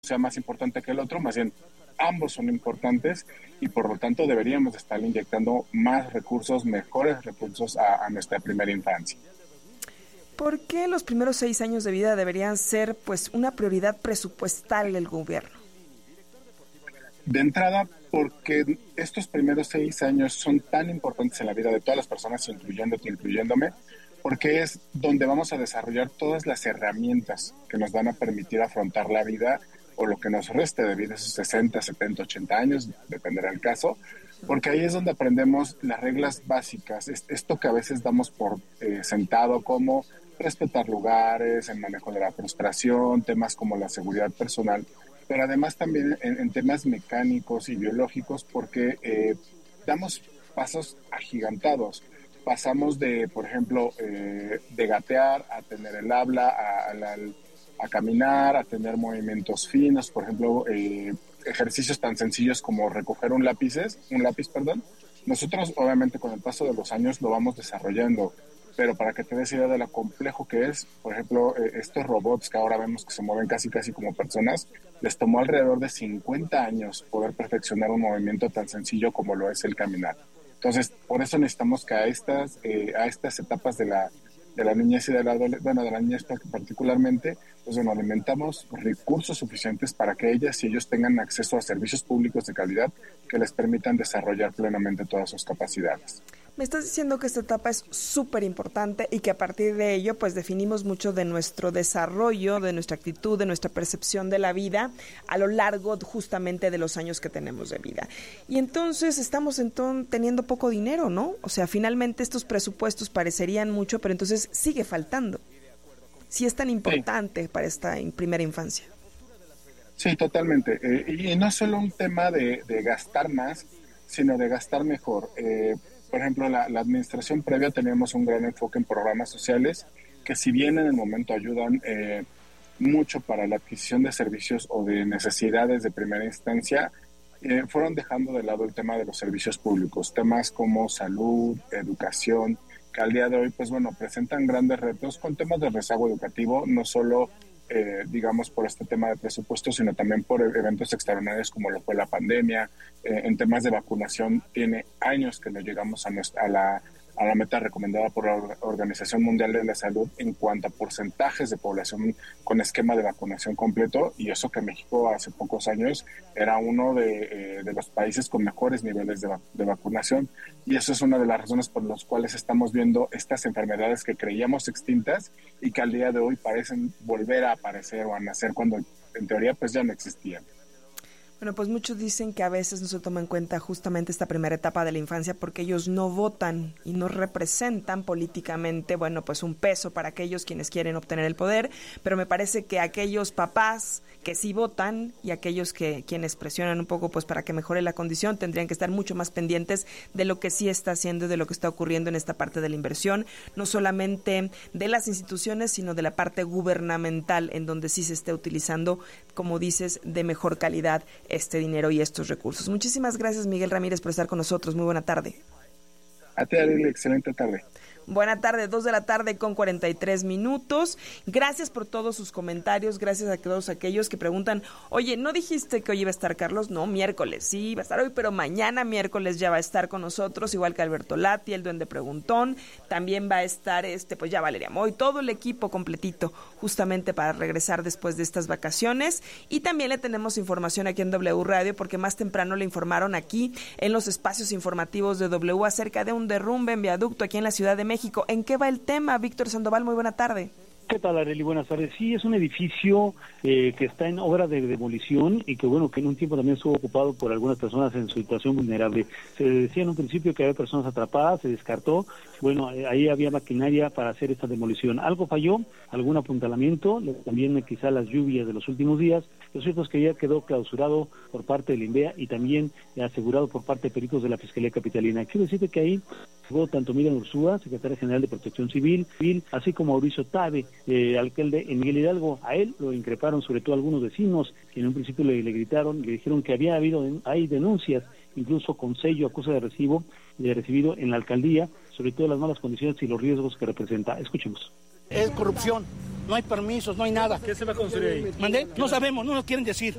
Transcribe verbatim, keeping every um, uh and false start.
sea más importante que el otro, más bien ambos son importantes y por lo tanto deberíamos estar inyectando más recursos, mejores recursos a, a nuestra primera infancia. ¿Por qué los primeros seis años de vida deberían ser pues una prioridad presupuestal del gobierno? De entrada, porque estos primeros seis años son tan importantes en la vida de todas las personas, incluyéndote, incluyéndome, porque es donde vamos a desarrollar todas las herramientas que nos van a permitir afrontar la vida o lo que nos reste de vida, esos sesenta, setenta, ochenta años, dependerá del caso, porque ahí es donde aprendemos las reglas básicas, esto que a veces damos por eh, sentado, como respetar lugares, el manejo de la frustración, temas como la seguridad personal, pero además también en, en temas mecánicos y biológicos, porque eh, damos pasos agigantados. Pasamos de, por ejemplo, eh, de gatear a tener el habla, a, a, a caminar, a tener movimientos finos, por ejemplo, eh, ejercicios tan sencillos como recoger un lápiz, un lápiz, perdón. Nosotros, obviamente, con el paso de los años lo vamos desarrollando, pero para que te des idea de lo complejo que es, por ejemplo, eh, estos robots que ahora vemos que se mueven casi casi como personas, les tomó alrededor de cincuenta años poder perfeccionar un movimiento tan sencillo como lo es el caminar. Entonces, por eso necesitamos que a estas, eh, a estas etapas de la, de la niñez y de la adolescencia, bueno, de la niñez particularmente, pues bueno, alimentamos recursos suficientes para que ellas y ellos tengan acceso a servicios públicos de calidad que les permitan desarrollar plenamente todas sus capacidades. Me estás diciendo que esta etapa es súper importante y que a partir de ello pues definimos mucho de nuestro desarrollo, de nuestra actitud, de nuestra percepción de la vida a lo largo justamente de los años que tenemos de vida. Y entonces estamos entonces teniendo poco dinero, ¿no? O sea, finalmente estos presupuestos parecerían mucho, pero entonces sigue faltando. Sí es tan importante sí. para esta primera infancia. Sí, totalmente. Eh, y no solo un tema de, de gastar más, sino de gastar mejor. Eh, Por ejemplo, la, la administración previa teníamos un gran enfoque en programas sociales que si bien en el momento ayudan eh, mucho para la adquisición de servicios o de necesidades de primera instancia, eh, fueron dejando de lado el tema de los servicios públicos, temas como salud, educación, que al día de hoy, pues bueno, presentan grandes retos con temas de rezago educativo, no solo Eh, digamos, por este tema de presupuesto, sino también por eventos extraordinarios como lo fue la pandemia. Eh, en temas de vacunación, tiene años que no llegamos a, nuestra, a, la, a la meta recomendada por la Organización Mundial de la Salud en cuanto a porcentajes de población con esquema de vacunación completo, y eso que México hace pocos años era uno de, eh, de los países con mejores niveles de, de vacunación, y eso es una de las razones por las cuales estamos viendo estas enfermedades que creíamos extintas y que al día de hoy parecen volver a aparecer o a nacer cuando en teoría pues ya no existían. Bueno, pues muchos dicen que a veces no se toma en cuenta justamente esta primera etapa de la infancia porque ellos no votan y no representan políticamente, bueno, pues un peso para aquellos quienes quieren obtener el poder, pero me parece que aquellos papás que sí votan y aquellos que quienes presionan un poco pues para que mejore la condición tendrían que estar mucho más pendientes de lo que sí está haciendo y de lo que está ocurriendo en esta parte de la inversión, no solamente de las instituciones, sino de la parte gubernamental en donde sí se esté utilizando, como dices, de mejor calidad este dinero y estos recursos. Muchísimas gracias, Miguel Ramírez, por estar con nosotros. Muy buena tarde. A ti, Arely, excelente tarde. Buena tarde, dos de la tarde con cuarenta y tres minutos. Gracias por todos sus comentarios, gracias a todos aquellos que preguntan, oye, ¿no dijiste que hoy iba a estar Carlos? No, miércoles, sí, va a estar hoy, pero mañana miércoles ya va a estar con nosotros, igual que Alberto Lati, el Duende Preguntón, también va a estar, este, pues ya Valeria Moy, todo el equipo completito, justamente para regresar después de estas vacaciones, y también le tenemos información aquí en W Radio, porque más temprano le informaron aquí en los espacios informativos de W acerca de un derrumbe en viaducto aquí en la Ciudad de México. ¿En qué va el tema? Víctor Sandoval, muy buena tarde. ¿Qué tal, Arely? Buenas tardes. Sí, es un edificio eh, que está en obra de demolición y que, bueno, que en un tiempo también estuvo ocupado por algunas personas en situación vulnerable. Se decía en un principio que había personas atrapadas, se descartó. Bueno, eh, ahí había maquinaria para hacer esta demolición. Algo falló, algún apuntalamiento, también quizá las lluvias de los últimos días. Lo cierto es que ya quedó clausurado por parte del INVEA y también asegurado por parte de peritos de la Fiscalía Capitalina. Quiero decirte que ahí llegó tanto Miriam Ursúa, secretaria general de Protección Civil, así como Mauricio Tabe, eh, alcalde en Miguel Hidalgo. A él lo increparon sobre todo algunos vecinos, que en un principio le, le gritaron, le dijeron que había habido, hay denuncias, incluso con sello, acusa de recibo, de recibido en la alcaldía, sobre todo las malas condiciones y los riesgos que representa. Escuchemos. Es corrupción. no hay permisos, no hay nada. ¿Qué se va a construir ahí? ¿Mandé? No sabemos, no nos quieren decir.